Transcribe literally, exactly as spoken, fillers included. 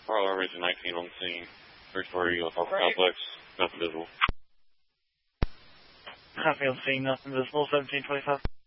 Carl Region nineteen on scene. Three-story U S Alpha complex. Nothing visible. Copy on scene, nothing visible, seventeen twenty-five.